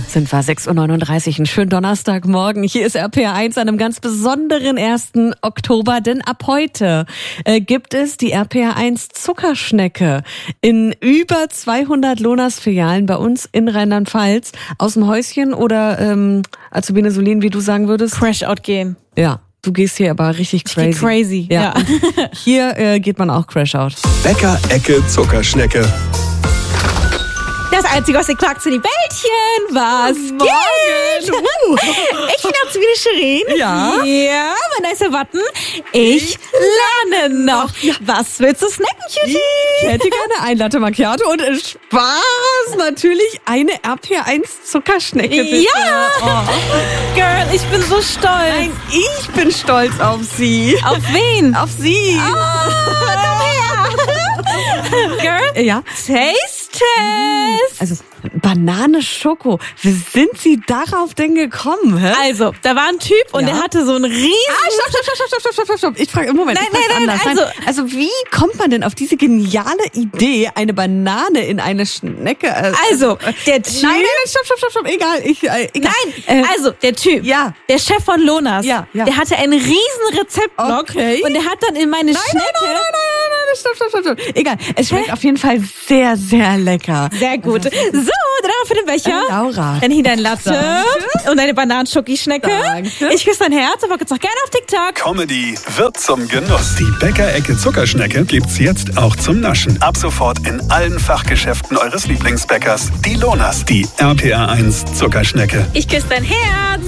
Sind wir 6.39 Uhr, einen schönen Donnerstagmorgen. Hier ist RPR1 an einem ganz besonderen 1. Oktober, denn ab heute gibt es die RPR1 Zuckerschnecke in über 200 Lonas-Filialen bei uns in Rheinland-Pfalz. Aus dem Häuschen oder Azubine Solin, wie du sagen würdest? Crash-out gehen. Ja. Du gehst hier aber richtig crazy. Ich geh crazy, ja. Hier geht man auch Crash-out. Bäcker-Ecke Zuckerschnecke. Das Einzige, was ihr klagt, sind die Bällchen. Was geht? Ich bin Azubine Shirin. Ja. Ja, mein nicer Button. Ich lerne noch. Was willst du snacken, Cutie? Ich hätte gerne ein Latte Macchiato und Spaß natürlich eine RPR1 Zuckerschnecke, bitte. Ja! Oh. Girl, ich bin so stolz. Nein, ich bin stolz auf Sie. Auf wen? Auf Sie. Girl, Ja. Taste Test. Also Banane Schoko. Wie sind Sie darauf denn gekommen? Hä? Also, da war ein Typ und der hatte so einen riesen... Stopp. Ich frage im Moment. Nein, also wie kommt man denn auf diese geniale Idee, eine Banane in eine Schnecke? Also, der Typ... Nein, stopp. Egal. Nein, also, der Typ. Ja. Der Chef von Lonas. Ja. Der hatte einen riesen Rezeptblock. Okay. Und der hat dann in meine Schnecke... Nein. Stopp. Egal. Es schmeckt auf jeden Fall sehr, sehr lecker. Sehr gut. So, dann für den Becher. Laura. Dann hier dein Latte. Danke. Und eine Bananenschoki-Schnecke. Danke. Ich küsse dein Herz, aber jetzt auch gerne auf TikTok. Comedy wird zum Genuss. Die Bäcker-Ecke Zuckerschnecke gibt's jetzt auch zum Naschen. Ab sofort in allen Fachgeschäften eures Lieblingsbäckers. Die Lonas, die RPR1 Zuckerschnecke. Ich küsse dein Herz.